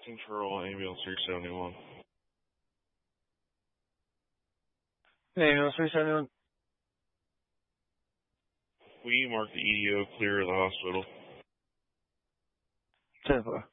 Control ambulance 371. Ambulance 371. Will you mark the EDO clear of the hospital? 10-4.